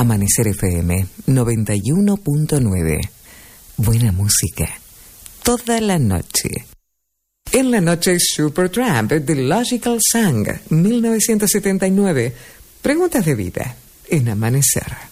Amanecer FM 91.9. Buena música toda la noche. En la noche, Supertramp, The Logical Song, 1979. Preguntas de vida en Amanecer.